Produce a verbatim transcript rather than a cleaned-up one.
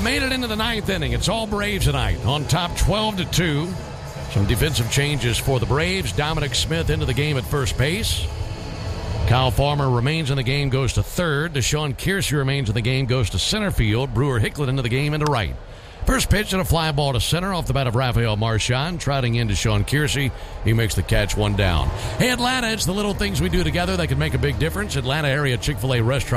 have made it into the ninth inning. It's all Braves tonight. On top twelve to two. Some defensive changes for the Braves. Dominic Smith into the game at first base. Kyle Farmer remains in the game, goes to third. Deshaun Kiersey remains in the game, goes to center field. Brewer Hicklin into the game into right. First pitch and a fly ball to center off the bat of Rafael Marchand. Trotting in Deshaun Kiersey. He makes the catch, one down. Hey, Atlanta, it's the little things we do together that can make a big difference. Atlanta area Chick-fil-A restaurant.